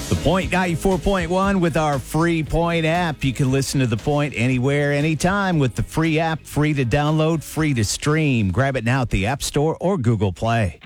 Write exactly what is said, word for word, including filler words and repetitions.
The Point ninety-four point one with our free Point app. You can listen to The Point anywhere, anytime with the free app, free to download, free to stream. Grab it now at the App Store or Google Play.